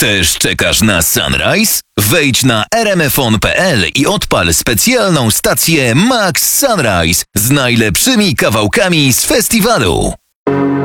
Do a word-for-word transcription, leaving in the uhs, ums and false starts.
Też czekasz na Sunrise? Wejdź na r m f on kropka p l i odpal specjalną stację Max Sunrise z najlepszymi kawałkami z festiwalu.